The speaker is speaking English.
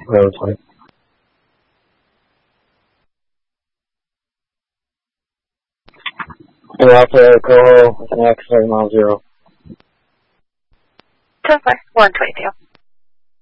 Road 20. And Alpha Coho, next, 7 mile 0. 10-4, 122.